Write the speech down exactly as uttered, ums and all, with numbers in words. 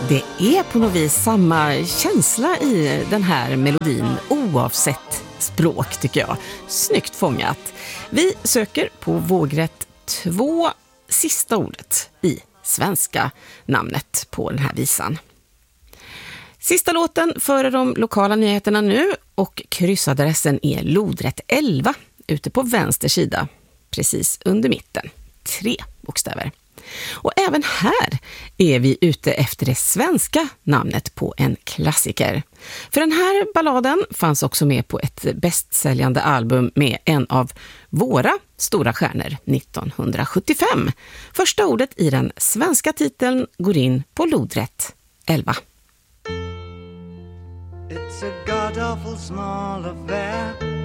Det är på något vis samma känsla i den här melodin oavsett språk, tycker jag. Snyggt fångat. Vi söker på vågrätt två, sista ordet i svenska namnet på den här visan. Sista låten före de lokala nyheterna nu, och kryssadressen är lodrätt elva ute på vänster sida, precis under mitten. Tre bokstäver. Och även här är vi ute efter det svenska namnet på en klassiker. För den här balladen fanns också med på ett bästsäljande album med en av våra stora stjärnor nittonhundrasjuttiofem. Första ordet i den svenska titeln går in på lodrätt elva. It's a god-awful small affair